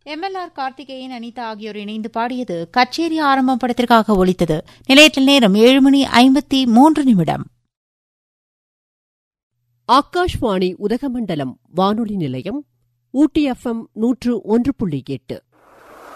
MLR Karthikeyan, Anitha ஆகியோர் இணைந்து பாடியது கச்சேரி ஆரம்பம் படத்திற்காக ஒலித்தது. நிலையத்தில் நேரம் 7:53. ஆகாஷ்வாணி உதகமண்டலம் வானொலி நிலையம், ஊட்டி FM 101.8.